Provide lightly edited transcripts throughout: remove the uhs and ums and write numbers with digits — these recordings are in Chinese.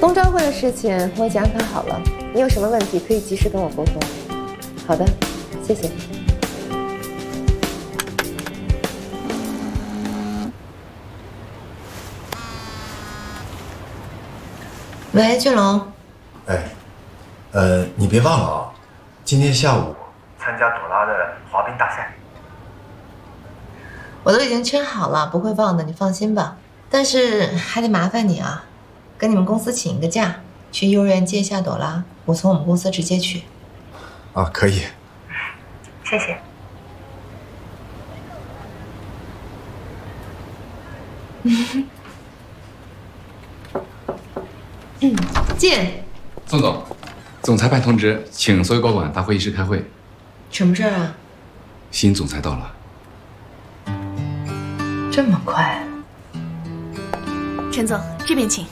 公招会的事情我已经安排好了，你有什么问题可以及时跟我沟通。好的，谢谢。喂，俊龙。 哎，你别忘了啊，今天下午参加朵拉的滑冰大赛。 我都已经圈好了，不会忘的，你放心吧。但是还得麻烦你啊，跟你们公司请一个假，去幼儿园接一下朵拉，我从我们公司直接去。 啊，可以。 谢谢。进。 宋总，总裁派通知，请所有高管到会议室开会。 什么事儿啊？ 新总裁到了。 这么快？ 陈总，这边请。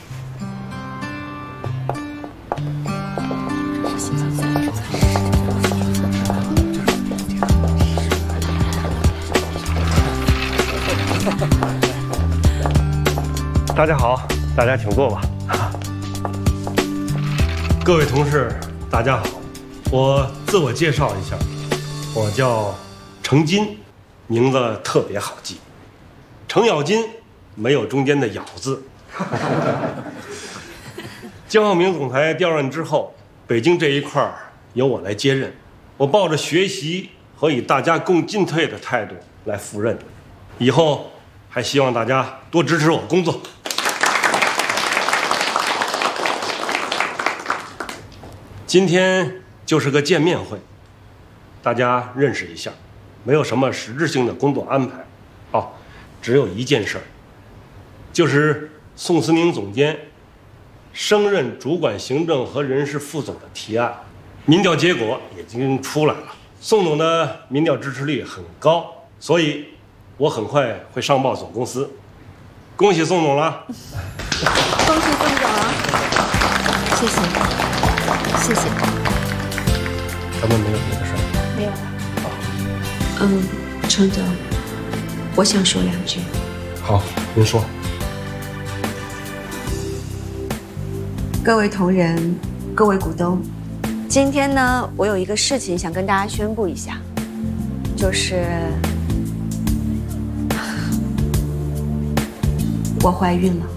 大家好，大家请坐吧。各位同事，大家好，我自我介绍一下，我叫程金，名字特别好记，程咬金，没有中间的咬字。江浩明总裁调任之后，北京这一块由我来接任，我抱着学习和与大家共进退的态度来赴任，以后还希望大家多支持我工作。今天就是个见面会，大家认识一下，没有什么实质性的工作安排。哦，只有一件事儿，就是宋思宁总监升任主管行政和人事副总的提案，民调结果已经出来了，宋总的民调支持率很高，所以我很快会上报总公司。恭喜宋总了！ 恭喜宋总啊！谢谢。谢谢。 咱们没有别的事儿。 没有了。 程总，我想说两句。 好，您说。 各位同仁，各位股东， 今天呢，我有一个事情想跟大家宣布一下，就是我怀孕了。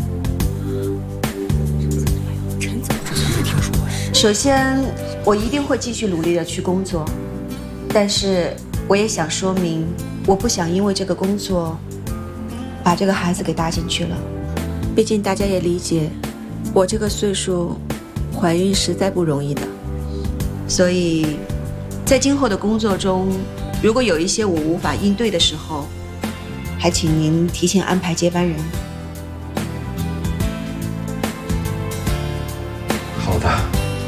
首先，我一定会继续努力的去工作，但是我也想说明，我不想因为这个工作把这个孩子给搭进去了。毕竟大家也理解，我这个岁数怀孕实在不容易的。所以，在今后的工作中，如果有一些我无法应对的时候，还请您提前安排接班人。 好的。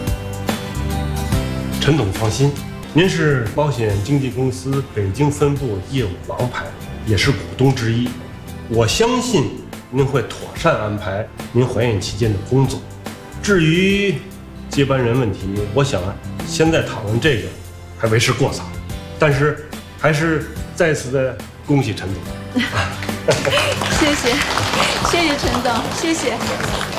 陈总放心，您是保险经纪公司北京分部业务王牌，也是股东之一。我相信您会妥善安排您怀孕期间的工作。至于接班人问题，我想现在讨论这个还为时过早。但是还是再次的恭喜陈总。 谢谢，谢谢陈总，谢谢。